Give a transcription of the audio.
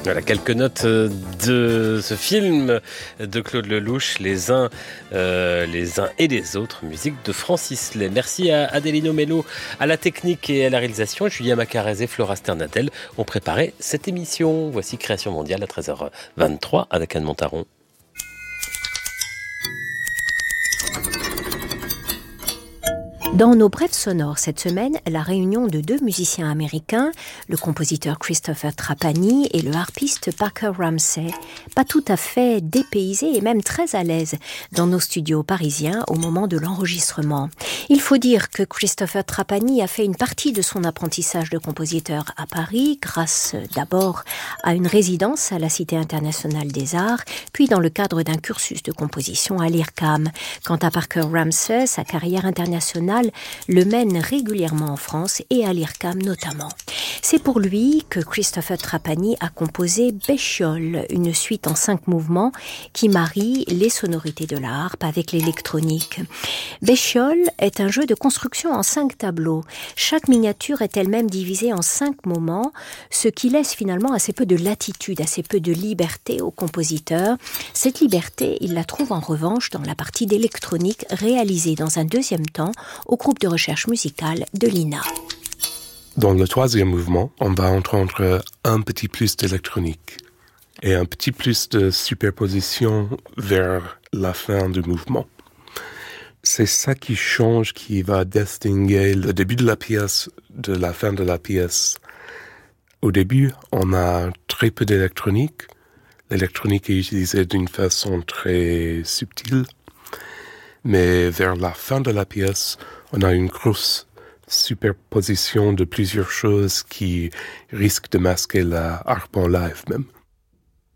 Voilà quelques notes de ce film de Claude Lelouch, les uns et les autres, musique de Francis Lay. Merci à Adelino Mello à la technique et à la réalisation. Julien Macarez et Flora Sternadel ont préparé cette émission. Voici Création mondiale à 13h23 avec Anne Montaron. Dans nos brèves sonores cette semaine, la réunion de deux musiciens américains, le compositeur Christopher Trapani et le harpiste Parker Ramsey, pas tout à fait dépaysés et même très à l'aise dans nos studios parisiens au moment de l'enregistrement. Il faut dire que Christopher Trapani a fait une partie de son apprentissage de compositeur à Paris, grâce d'abord à une résidence à la Cité internationale des arts, puis dans le cadre d'un cursus de composition à l'IRCAM. Quant à Parker Ramsey, sa carrière internationale le mène régulièrement en France et à l'IRCAM notamment. C'est pour lui que Christopher Trapani a composé Béchiol, une suite en 5 mouvements qui marie les sonorités de la harpe avec l'électronique. Béchiol est un jeu de construction en 5 tableaux. Chaque miniature est elle-même divisée en 5 moments, ce qui laisse finalement assez peu de latitude, assez peu de liberté au compositeur. Cette liberté, il la trouve en revanche dans la partie d'électronique réalisée dans un deuxième temps au groupe de recherche musicale de l'INA. Dans le 3e mouvement, on va entendre un petit plus d'électronique et un petit plus de superposition vers la fin du mouvement. C'est ça qui change, qui va distinguer le début de la pièce de la fin de la pièce. Au début, on a très peu d'électronique. L'électronique est utilisée d'une façon très subtile. Mais vers la fin de la pièce, on a une grosse superposition de plusieurs choses qui risquent de masquer la harpe en live même.